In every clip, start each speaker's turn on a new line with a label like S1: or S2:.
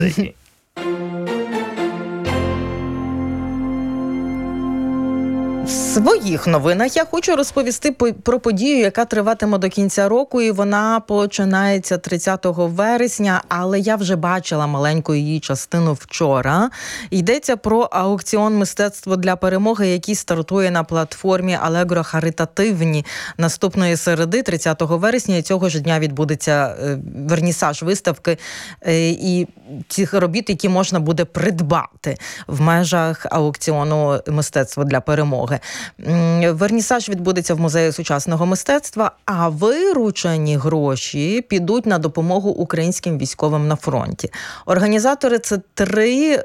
S1: В своїх новинах я хочу розповісти про подію, яка триватиме до кінця року, і вона починається 30 вересня, але я вже бачила маленьку її частину вчора. Йдеться про аукціон «Мистецтво для перемоги», який стартує на платформі Allegro Харитативні наступної середи, 30 вересня, і цього ж дня відбудеться вернісаж виставки і цих робіт, які можна буде придбати в межах аукціону «Мистецтво для перемоги». Вернісаж відбудеться в Музеї сучасного мистецтва, а виручені гроші підуть на допомогу українським військовим на фронті. Організатори – це 3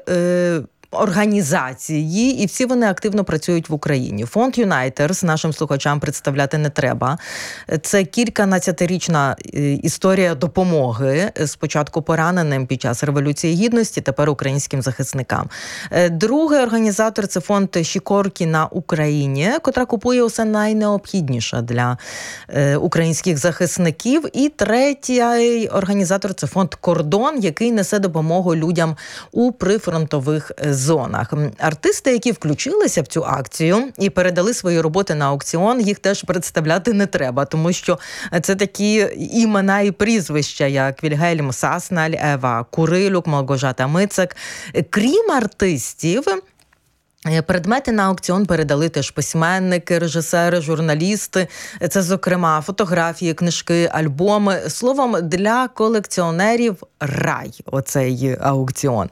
S1: організації, і всі вони активно працюють в Україні. Фонд «Юнайтерс» нашим слухачам представляти не треба. Це кільканадцятирічна історія допомоги спочатку пораненим під час Революції Гідності, тепер українським захисникам. Другий організатор – це фонд «Сікоркі на Україні», котра купує усе найнеобхідніше для українських захисників. І третій організатор – це фонд «Кордон», який несе допомогу людям у прифронтових зонах. Артисти, які включилися в цю акцію і передали свої роботи на аукціон, їх теж представляти не треба, тому що це такі імена і прізвища, як Вільгельм Сасналь, Ева Курилюк, Малгожата Мицак. Крім артистів, предмети на аукціон передали теж письменники, режисери, журналісти. Це, зокрема, фотографії, книжки, альбоми. Словом, для колекціонерів рай оцей аукціон.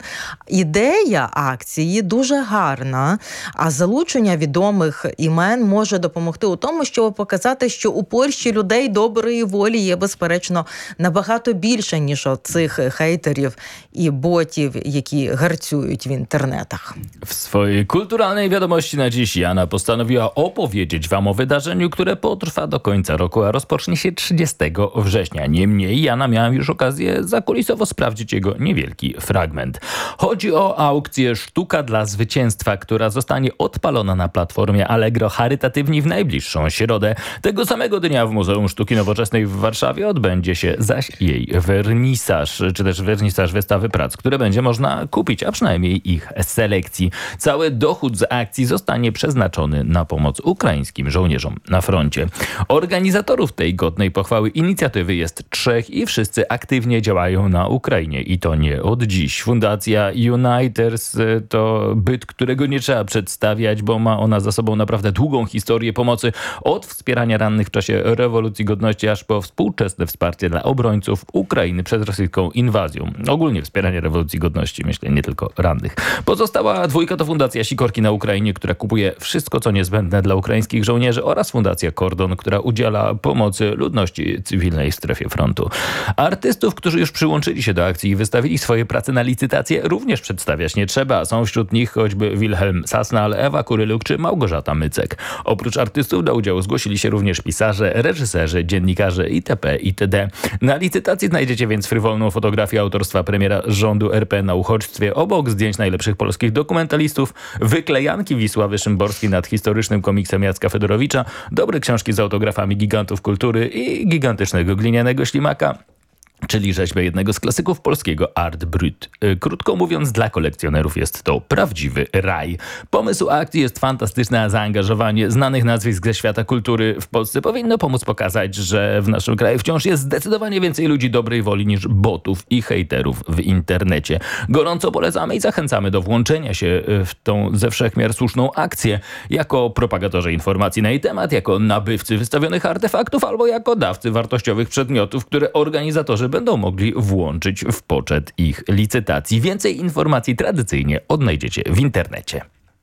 S1: Ідея акції дуже гарна, а залучення відомих імен може допомогти у тому, щоб показати, що у Польщі людей доброї волі є, безперечно, набагато більше, ніж оцих хейтерів і ботів, які гарцюють в інтернетах.
S2: W swojej kulturalnej wiadomości na dziś Jana postanowiła opowiedzieć wam o wydarzeniu, które potrwa do końca roku, a rozpocznie się 30 września. Niemniej Jana miała już okazję zakulisowo sprawdzić jego niewielki fragment. Chodzi o aukcję Sztuka dla Zwycięstwa, która zostanie odpalona na platformie Allegro Charytatywni w najbliższą środę. Tego samego dnia w Muzeum Sztuki Nowoczesnej w Warszawie odbędzie się zaś jej wernisaż, czy też wernisaż wystawy prac, które będzie można kupić, a przynajmniej ich selekcji. Cały dochód z akcji zostanie przeznaczony na pomoc ukraińskim żołnierzom na froncie. Organizatorów tej godnej pochwały inicjatywy jest 3 i wszyscy aktywnie działają na Ukrainie i to nie od dziś. Fundacja Uniters to byt, którego nie trzeba przedstawiać, bo ma ona za sobą naprawdę długą historię pomocy od wspierania rannych w czasie rewolucji godności, aż po współczesne wsparcie dla obrońców Ukrainy przed rosyjską inwazją. Ogólnie wspieranie rewolucji godności, myślę, nie tylko rannych. Pozostała dwójka to Fundacja Sikorki na Ukrainie, która kupuje wszystko, co niezbędne dla ukraińskich żołnierzy, oraz Fundacja Kordon, która udziela pomocy ludności cywilnej w strefie frontu. Artystów, którzy już przyłączyli się do akcji i wystawili swoje prace na licytację, również przedstawiać nie trzeba. Są wśród nich choćby Wilhelm Sasnal, Ewa Kuryluk czy Małgorzata Mycek. Oprócz artystów do udziału zgłosili się również pisarze, reżyserzy, dziennikarze itp. itd. Na licytacji znajdziecie więc frywolną fotografię autorstwa premiera rządu RP na uchodźstwie, obok zdjęć najlepszych polskich dokumentalistów, wyklejanki Wisławy Szymborskiej nad historycznym komiksem Jacka Fedorowicza, dobre książki z autografami gigantów kultury i gigantycznego glinianego ślimaka, czyli rzeźbę jednego z klasyków polskiego Art Brut. Krótko mówiąc, dla kolekcjonerów jest to prawdziwy raj. Pomysł akcji jest fantastyczny, a zaangażowanie znanych nazwisk ze świata kultury w Polsce powinno pomóc pokazać, że w naszym kraju wciąż jest zdecydowanie więcej ludzi dobrej woli niż botów i hejterów w internecie. Gorąco polecamy i zachęcamy do włączenia się w tą ze wszechmiar słuszną akcję jako propagatorzy informacji na jej temat, jako nabywcy wystawionych artefaktów albo jako dawcy wartościowych przedmiotów, które organizatorzy będą mogli włączyć w poczet ich licytacji. Więcej informacji tradycyjnie odnajdziecie w internecie.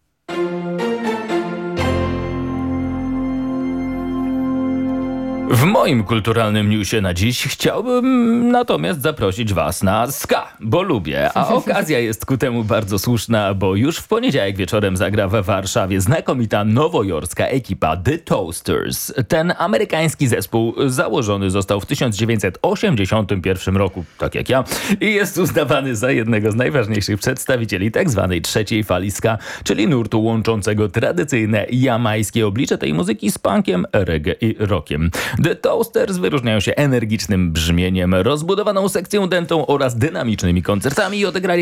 S2: W moim kulturalnym newsie na dziś chciałbym natomiast zaprosić was na ska, bo lubię, a okazja jest ku temu bardzo słuszna, bo już w poniedziałek wieczorem zagra we Warszawie znakomita nowojorska ekipa The Toasters. Ten amerykański zespół założony został w 1981 roku, tak jak ja, i jest uznawany za jednego z najważniejszych przedstawicieli tzw. trzeciej fali ska, czyli nurtu łączącego tradycyjne jamańskie oblicze tej muzyki z punkiem, reggae i rockiem. The Toasters wyróżniają się energicznym brzmieniem, rozbudowaną sekcją dętą oraz dynamicznymi koncertami i odegrali